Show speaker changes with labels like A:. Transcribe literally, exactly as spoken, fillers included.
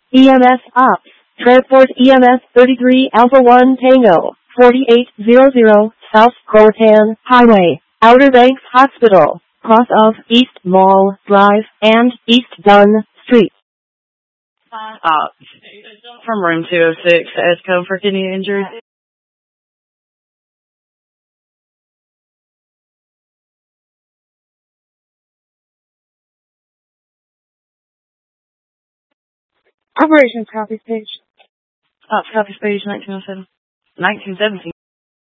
A: E M S Ops. Transport E M S thirty-three Alpha one Tango, forty-eight hundred South Croatan Highway, Outer Banks Hospital, cross of East Mall Drive and East Dunn Street.
B: Uh, from room two oh six, ESCO for kidney injury.
A: Operations copy page.
B: Ops copy page nineteen oh seven. nineteen seventeen.